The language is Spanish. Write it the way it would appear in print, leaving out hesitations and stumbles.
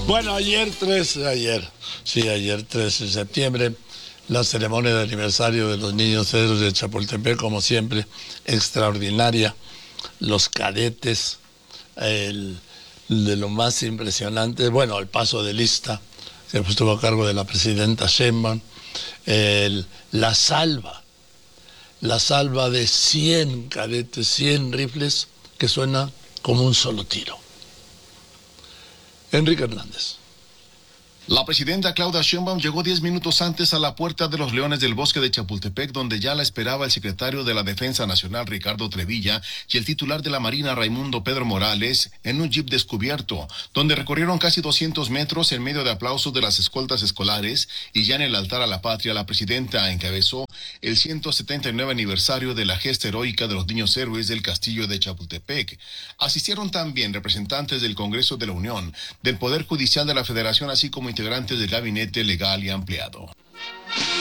Bueno, ayer 3 de septiembre, la ceremonia de aniversario de los niños héroes de Chapultepec, como siempre, extraordinaria. Los cadetes, de lo más impresionante, bueno, el paso de lista, que estuvo a cargo de la presidenta Sheinbaum, la salva de 100 cadetes, 100 rifles, que suena como un solo tiro. Enrique Hernández. La presidenta Claudia Sheinbaum llegó 10 minutos antes a la Puerta de los Leones del Bosque de Chapultepec, donde ya la esperaba el secretario de la Defensa Nacional, Ricardo Trevilla, y el titular de la Marina, Raimundo Pedro Morales, en un jeep descubierto, donde recorrieron casi 200 metros en medio de aplausos de las escoltas escolares, y ya en el altar a la patria, la presidenta encabezó el 179 aniversario de la gesta heroica de los niños héroes del Castillo de Chapultepec. Asistieron también representantes del Congreso de la Unión, del Poder Judicial de la Federación, así como integrantes del Gabinete Legal y Ampliado.